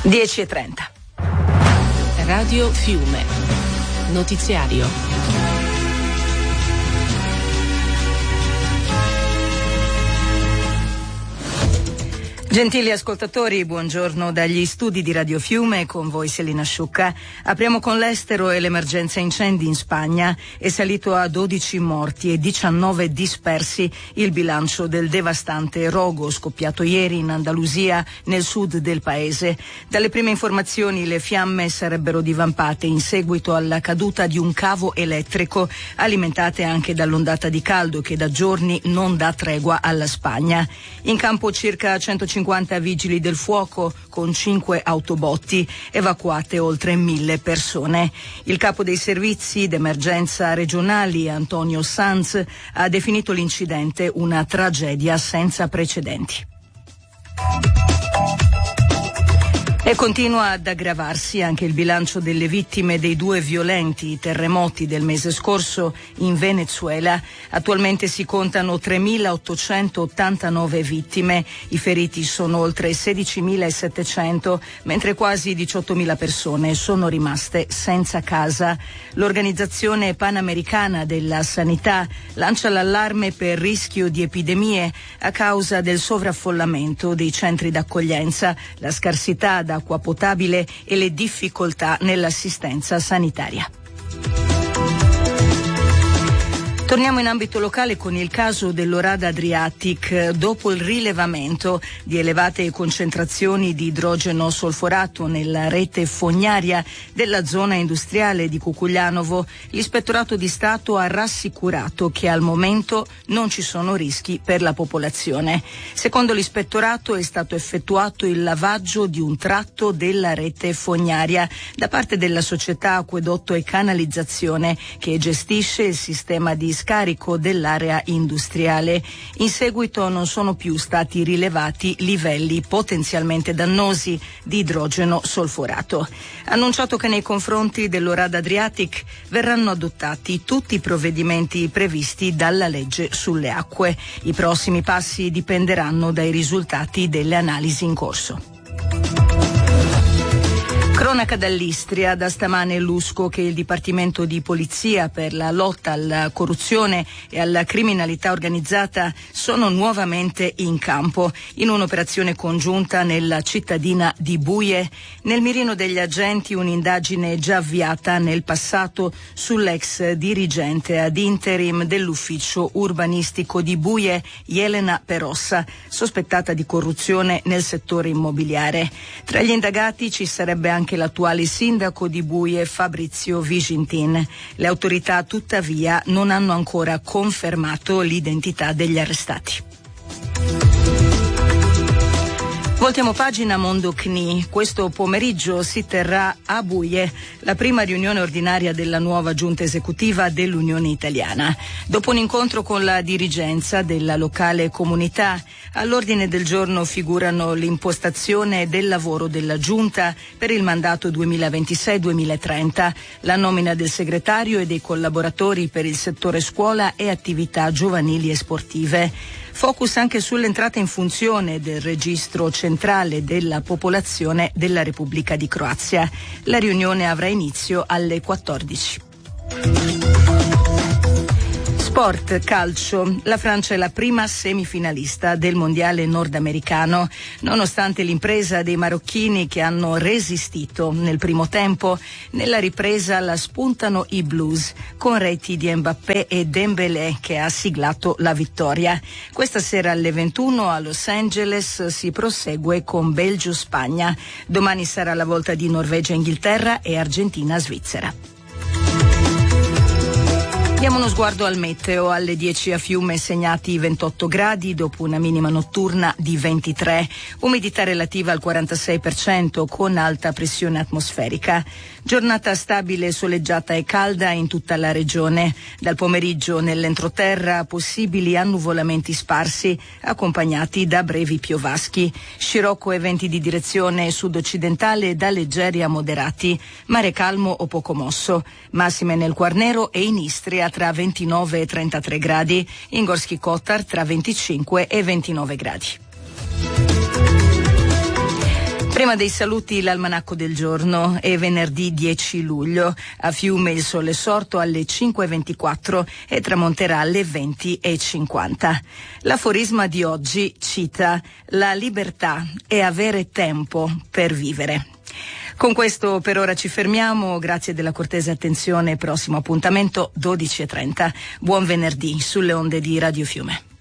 10:30. Radio Fiume. Notiziario. Gentili ascoltatori, buongiorno dagli studi di Radio Fiume, con voi Selina Sciucca. Apriamo con l'estero e l'emergenza incendi in Spagna. È salito a 12 morti e 19 dispersi il bilancio del devastante rogo scoppiato ieri in Andalusia, nel sud del paese. Dalle prime informazioni le fiamme sarebbero divampate in seguito alla caduta di un cavo elettrico, alimentate anche dall'ondata di caldo che da giorni non dà tregua alla Spagna. In campo circa 150 vigili del fuoco con 5 autobotti, evacuate oltre 1000 persone. Il capo dei servizi d'emergenza regionali, Antonio Sanz, ha definito l'incidente una tragedia senza precedenti. E continua ad aggravarsi anche il bilancio delle vittime dei 2 violenti terremoti del mese scorso in Venezuela. Attualmente si contano 3.889 vittime, i feriti sono oltre 16.700, mentre quasi 18.000 persone sono rimaste senza casa. L'Organizzazione Panamericana della Sanità lancia l'allarme per rischio di epidemie a causa del sovraffollamento dei centri d'accoglienza, la scarsità d'acqua potabile e le difficoltà nell'assistenza sanitaria. Torniamo in ambito locale con il caso dell'Orada Adriatic. Dopo il rilevamento di elevate concentrazioni di idrogeno solforato nella rete fognaria della zona industriale di Cucuglianovo, l'Ispettorato di Stato ha rassicurato che al momento non ci sono rischi per la popolazione. Secondo l'Ispettorato è stato effettuato il lavaggio di un tratto della rete fognaria da parte della società Acquedotto e Canalizzazione, che gestisce il sistema di scarico dell'area industriale. In seguito non sono più stati rilevati livelli potenzialmente dannosi di idrogeno solforato. Annunciato che nei confronti dell'Orada Adriatic verranno adottati tutti i provvedimenti previsti dalla legge sulle acque. I prossimi passi dipenderanno dai risultati delle analisi in corso. Cronaca dall'Istria, da stamane l'USCO che il Dipartimento di Polizia per la lotta alla corruzione e alla criminalità organizzata sono nuovamente in campo in un'operazione congiunta nella cittadina di Buie. Nel mirino degli agenti un'indagine già avviata nel passato sull'ex dirigente ad interim dell'ufficio urbanistico di Buie, Jelena Perossa, sospettata di corruzione nel settore immobiliare. Tra gli indagati ci sarebbe anche l'attuale sindaco di Buie, Fabrizio Vigintin. Le autorità tuttavia non hanno ancora confermato l'identità degli arrestati. Voltiamo pagina Mondo CNI. Questo pomeriggio si terrà a Buie la prima riunione ordinaria della nuova giunta esecutiva dell'Unione Italiana. Dopo un incontro con la dirigenza della locale comunità, all'ordine del giorno figurano l'impostazione del lavoro della giunta per il mandato 2026-2030, la nomina del segretario e dei collaboratori per il settore scuola e attività giovanili e sportive. Focus anche sull'entrata in funzione del registro centrale della popolazione della Repubblica di Croazia. La riunione avrà inizio alle 14. Sport, calcio. La Francia è la prima semifinalista del mondiale nordamericano. Nonostante l'impresa dei marocchini che hanno resistito nel primo tempo, nella ripresa la spuntano i blues con reti di Mbappé e Dembélé che ha siglato la vittoria. Questa sera alle 21 a Los Angeles si prosegue con Belgio-Spagna. Domani sarà la volta di Norvegia-Inghilterra e Argentina-Svizzera. Diamo uno sguardo al meteo. Alle 10 a Fiume segnati 28 gradi dopo una minima notturna di 23, umidità relativa al 46% con alta pressione atmosferica. Giornata stabile, soleggiata e calda in tutta la regione. Dal pomeriggio nell'entroterra possibili annuvolamenti sparsi accompagnati da brevi piovaschi. Scirocco e venti di direzione sud-occidentale da leggeri a moderati. Mare calmo o poco mosso. Massime nel Quarnero e in Istria tra 29 e 33 gradi. In Gorski Kotar tra 25 e 29 gradi. Prima dei saluti l'almanacco del giorno. È venerdì 10 luglio. A Fiume il sole è sorto alle 5:24 e tramonterà alle 20:50. L'aforisma di oggi cita: la libertà è avere tempo per vivere. Con questo per ora ci fermiamo, grazie della cortese attenzione. Prossimo appuntamento 12:30. Buon venerdì sulle onde di Radio Fiume.